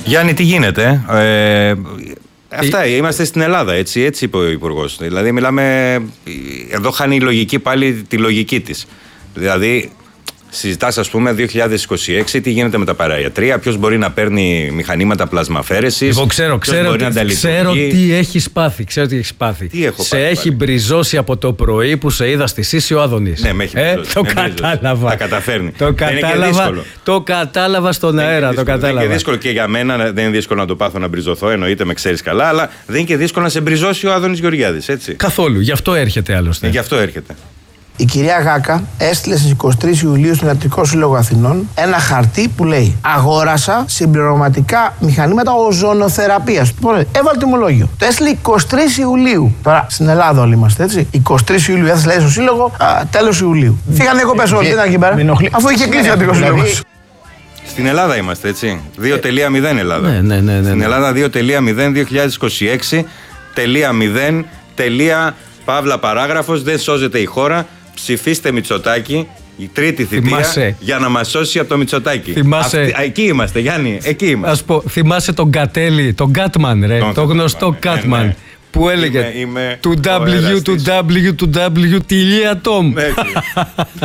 Γιάννη, τι γίνεται? Αυτά είμαστε στην Ελλάδα, έτσι είπε ο Υπουργός. Δηλαδή, μιλάμε. Εδώ χάνει η λογική πάλι τη λογική της. Δηλαδή, συζητάς, ας πούμε, 2026, τι γίνεται με τα παραϊατρία, ποιος μπορεί να παίρνει μηχανήματα πλασμαφέρεσης. Εγώ ξέρω τι έχεις πάθει. Τι έχω σε πάθει, έχει μπριζώσει από το πρωί που σε είδα στη Σύση ο Άδωνης. Ναι, με έχει μπριζώσει. Το κατάλαβα. Τα καταφέρνει. Το κατάλαβα στον αέρα. Δεν είναι και δύσκολο και για μένα, δεν είναι δύσκολο να το πάθω να μπριζωθώ, εννοείται με ξέρεις καλά, αλλά δεν είναι και δύσκολο να σε μπριζώσει ο Άδωνης Γεωργιάδης, έτσι. Καθόλου. Γι' αυτό έρχεται άλλωστε. Γι' αυτό έρχεται. Η κυρία Γάκα έστειλε στις 23 Ιουλίου στον Ιατρικό Σύλλογο Αθηνών ένα χαρτί που λέει: αγόρασα συμπληρωματικά μηχανήματα οζονοθεραπείας. Έβαλε τιμολόγιο. Το έστειλε 23 Ιουλίου. Τώρα στην Ελλάδα όλοι είμαστε, έτσι. 23 Ιουλίου έθεσε λέει στο Σύλλογο, τέλος Ιουλίου. Φύγανε διακοπές όλοι, τι ήταν εκεί πέρα. Αφού είχε κλείσει ο Ιατρικό Σύλλογο. Στην Ελλάδα είμαστε, έτσι. 2.0 Ελλάδα. Ναι. Στην Ελλάδα 2.0 2026.0 παύλα παράγραφος, δεν σώζεται η χώρα. Ψηφίστε Μητσοτάκη, η τρίτη θητεία, για να μας σώσει από το Μητσοτάκη. Εκεί είμαστε, Γιάννη, εκεί είμαστε. Ας πω, θυμάσαι τον Κατέλη, τον Κάτμαν, ρε, το γνωστό Κάτμαν, που έλεγε του W, του W, του W, Tom.